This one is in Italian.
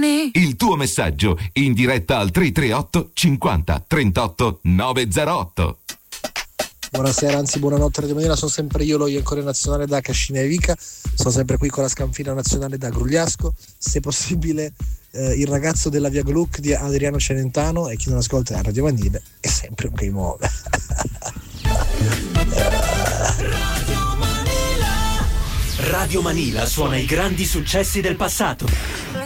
domani. Il tuo messaggio in diretta al 338 50 38 908. Buonasera, anzi buonanotte Radio Manila, sono sempre io, lo Iancone nazionale da Cascina e Vica, sono sempre qui con la scanfina nazionale da Grugliasco, se possibile il ragazzo della Via Gluck di Adriano Celentano, e chi non ascolta Radio Manila è sempre un game over. Radio Manila suona i grandi successi del passato.